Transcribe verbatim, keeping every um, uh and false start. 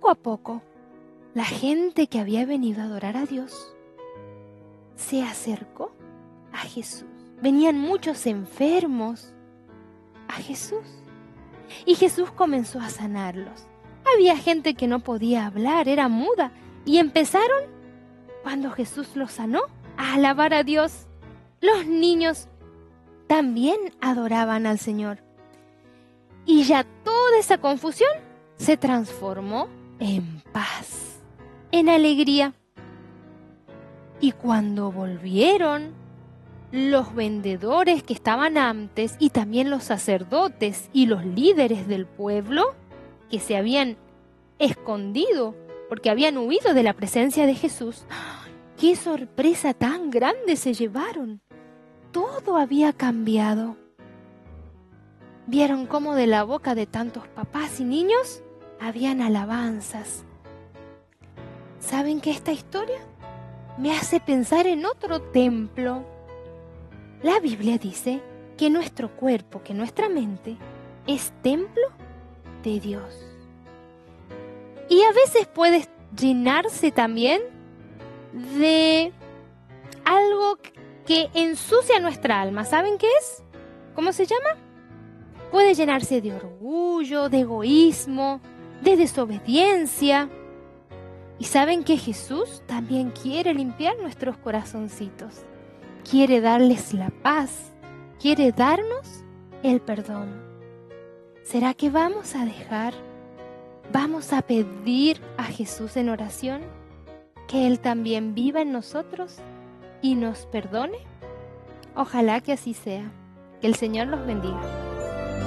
poco a poco, la gente que había venido a adorar a Dios se acercó a Jesús. Venían muchos enfermos a Jesús y Jesús comenzó a sanarlos. Había gente que no podía hablar, era muda, y empezaron, cuando Jesús los sanó, a alabar a Dios. Los niños también adoraban al Señor. Y ya toda esa confusión se transformó en paz, en alegría. Y cuando volvieron, los vendedores que estaban antes y también los sacerdotes y los líderes del pueblo que se habían escondido porque habían huido de la presencia de Jesús, ¡qué sorpresa tan grande se llevaron! Todo había cambiado. Vieron cómo de la boca de tantos papás y niños habían alabanzas. ¿Saben que esta historia me hace pensar en otro templo? La Biblia dice que nuestro cuerpo, que nuestra mente es templo de Dios. Y a veces puede llenarse también de algo que ensucia nuestra alma. ¿Saben qué es? ¿Cómo se llama? Puede llenarse de orgullo, de egoísmo, de desobediencia. Y saben que Jesús también quiere limpiar nuestros corazoncitos. Quiere darles la paz. Quiere darnos el perdón. ¿Será que vamos a dejar? ¿Vamos a pedir a Jesús en oración que Él también viva en nosotros y nos perdone? Ojalá que así sea. Que el Señor los bendiga.